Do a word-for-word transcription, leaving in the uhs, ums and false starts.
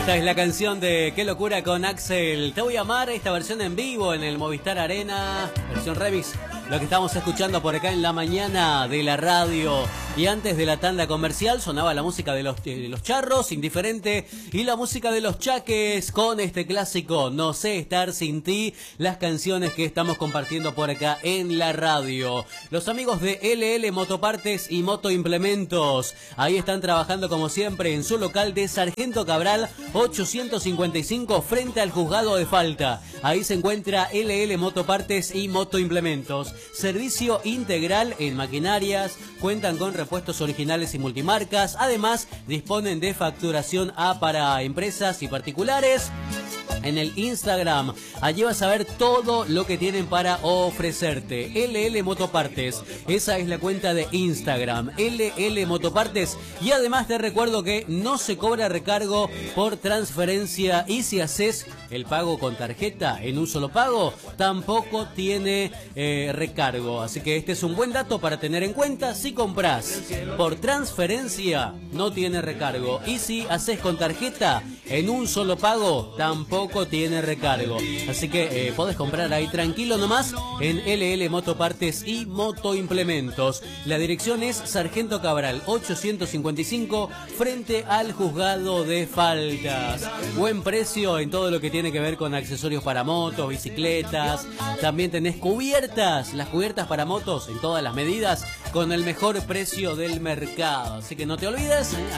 Esta es la canción de Qué locura con Axel. Te voy a amar, esta versión en vivo en el Movistar Arena, versión remix. Lo que estamos escuchando por acá en la mañana de la radio. Y antes de la tanda comercial sonaba la música de los, de los Charros, Indiferente, y la música de los Chaques con este clásico No sé estar sin ti, las canciones que estamos compartiendo por acá en la radio. Los amigos de L L Motopartes y Motoimplementos, ahí están trabajando como siempre en su local de Sargento Cabral ochocientos cincuenta y cinco frente al juzgado de falta. Ahí se encuentra L L Motopartes y Motoimplementos. Servicio integral en maquinarias, cuentan con repuestos originales y multimarcas, además disponen de facturación A para empresas y particulares. En el Instagram, allí vas a ver todo lo que tienen para ofrecerte. L L Motopartes, esa es la cuenta de Instagram, L L Motopartes. Y además te recuerdo que no se cobra recargo por transferencia, y si haces el pago con tarjeta en un solo pago, tampoco tiene eh, recargo. Así que este es un buen dato para tener en cuenta. Si compras por transferencia, no tiene recargo, y si haces con tarjeta en un solo pago, tampoco tiene recargo. Así que eh, podés comprar ahí tranquilo nomás en L L Motopartes y Motoimplementos. La dirección es Sargento Cabral ochocientos cincuenta y cinco frente al juzgado de faltas. Buen precio en todo lo que tiene que ver con accesorios para motos, bicicletas. También tenés cubiertas, las cubiertas para motos en todas las medidas con el mejor precio del mercado. Así que no te olvides, ¿eh?